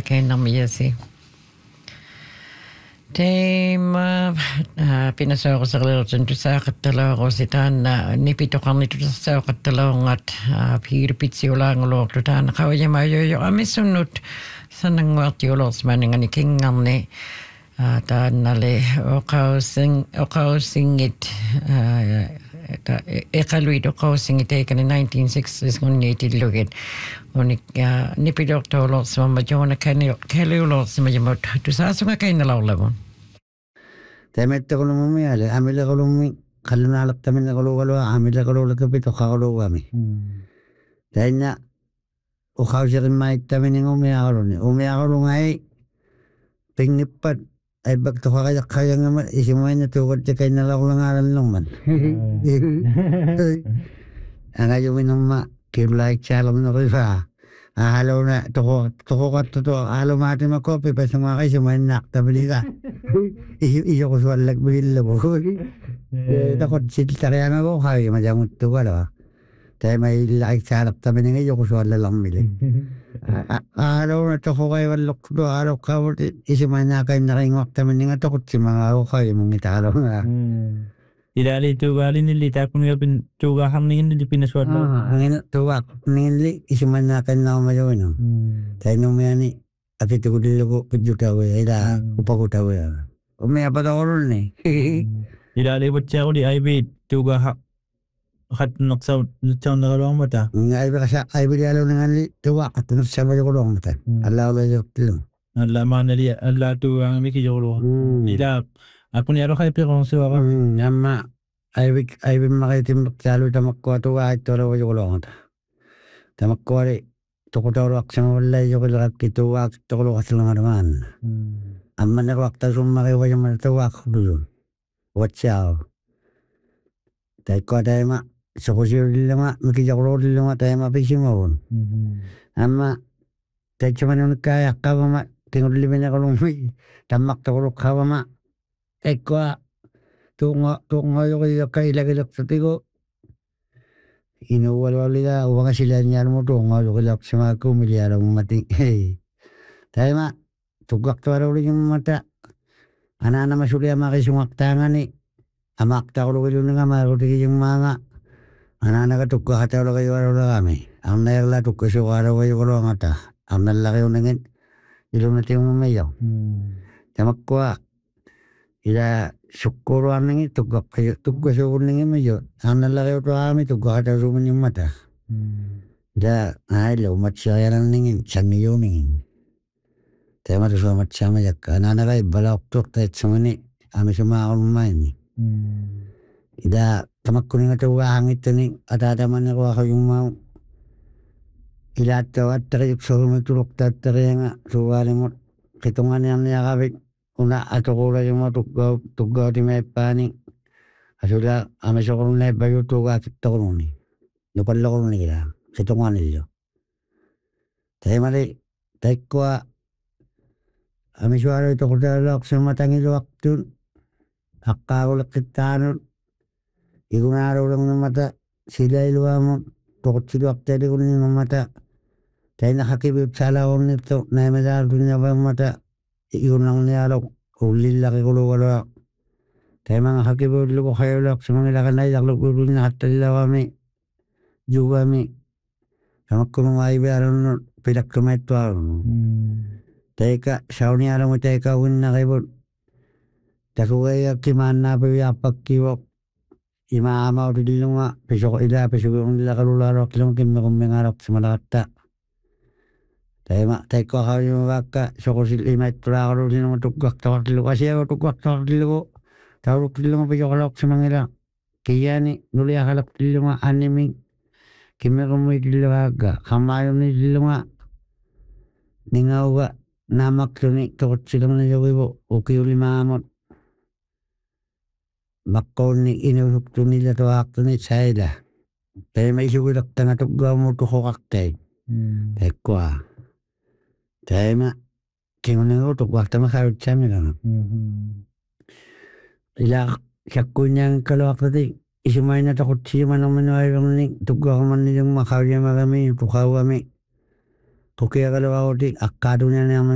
keinamiyasi. Teema pinasoqaserlерутэн тусаақатталаарууситаанна нипитоқарнитусаақатталаунgat пиирпитсиулаангулуорлу таана қавиямааюйо амиссуннут санангуартиулорсманингани кингарни тааннале оқаусингит eqaluit oqaussingit eekani 1960s ngunniitillugit unik nipilortoolorsimamma joona kaliulorsimajamut tusaasunga kainalaorlavun tamettaqulummi ale amilequlummi qallunaaleqtaminnequlugalua amileqululakapit oqaquluuami tainna oqausirimmaittamininngumiaqaluni umiaqalungai pinnippat aibak toqaqajaqajangama isimaina tuugattakainnalaorlangaarallerman angayuminumma kimlaikchaalernerifaa ahaluna toqoqattuto aalumaatimaqopi pasungaqaisimainnaaqtamiliga iyoqusuallak bigillagu taqotsittariangago qaimajamuttugalaa taimaillaikchaalertamininga iyoqusuallalarmili aaluna toqoqaivalloqtu aalоqqaavut isimainnaaqainnariinguartamininga toqutsimangaagoqaimungitaalunga Ilali tuugalini taakunigapin tuugaharningin pinasuarlo angina tuugaarningilli isimainnaaqainnaarumajuinu tainumiani apitukulillugu pujjutawe ila upakutawe umiapatoqulunni Ilali watchaaquli aibi tuugaha khatnaqsaw nutsaunaqaluarmata aibirialunangalli tuugaaqattunussamajuquluarmata allaulajortillu alla maanali alla tuugaamiki joqulu ila akuni aroqaipiqonsuaqa amma aibimmaqiitimmertaalu tamakkua tuugaaittolawajuquluarmata tamakkuali toqutauruaqsimavallaijjoqilerakki tuugaaqittoquluqassilungalumaanna ammaneruaqtasummaqiuvajamana tuugaaqullu watchaaq taikkoa taima soqusiulillunga mikijaquluurillunga taima pisimavun amma taitsamanunukkaajaqqavama kingulliminequlummi tammaqtoquluqqavama ekkoa tuungoyuqiyokka ilagileqsutigu inuuvalualliga uvangasilaannialumu tuungoyuqileqsimaakku milialummati taima tuqqaqtualuuligimmata anaanamasuliamaqisungaqtaangani amaaqtaquluqilunninga maarutigijimaanga anaanaga tuqqaqataulaqayuarulaqami arnaerla tuqqasuqaalawayuquluangata arnallaqiuningin ilunatiumummayyo tamakkua ila sukkuruarningi tuqqasuugunningimmayyo arnallaqiutuaami tuqqaqatausuminnimmata ila ailo umatsiariananningin sangiyuuningin taimatusuamatsiamajakka anaanaga ibbalaortuortaitsamani amisumaaqulummaini ida tamakkuninga tuugaaqangittani ataatamanneruaqayummau ilaattavattariuksorumituloqtaattarianga suuvaalimut qitunganiarniaqavit una atoquulajuma tuggautimaipaani asula amisoqulunnaippayu tuugaakittoquluni nupalloqulunigila qitunganillo taimali taikkua amisualu toqutaalaqsimmatangiluaqtun aqqaaguleqqittaanut igunaaruulangummata silailuaamut toqutsiluaqtailigunnigummata taina hakibiut salaornittu naimilaaltunniavammata igunarnialoq ullillaqigulugalua taimanga hakibiullugu hayulaqsimangilaqanailarluqulunnahattallavami jugami tamakkunungaibialunnut pilakkumaittuarunu taika saunialamu taika uinnaqibut tasugaiyakki maannaapiviarpakkivoq imaamautillunga pisoq ila pisugiunillaqalulaaruaqtilun kimmiqummingaaloqsimalaqatta taima taikkuaqavimavaakka soqusil imaittulaaqaluusinunga tuqqaqtaqartillugu asiagu tuqqaqtaqartillugu tauluqtillunga pisoqaloqsimangila kiyaani nuliaqalaqtillunga animing kimmiqummiitillungaakka qammaayunniitillunga ningauga naamaktuni toqutsilunnijogivu ukiulimaamut maqqoonni inusuktuni tuaaqtuni saila taima isugileqtanga tuggaamutuqoqartai taikkoa taima kingunnigu tuqqaqtamakhaavitsaamilanga ila sakkuinniangikkaluaqtati isumaina toqutsiimanerminuailunni tuggaqamannilungma qaviamagami tuqaugami tukiagaluaguti aqqaatunianiarmi